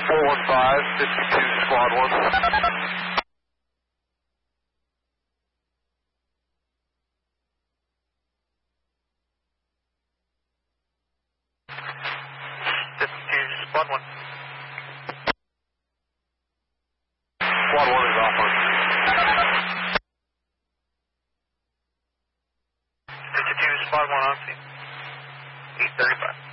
415, 52, Squad 1. Squad 1. Squad 1 is off on 52, Squad 1 on scene. 835.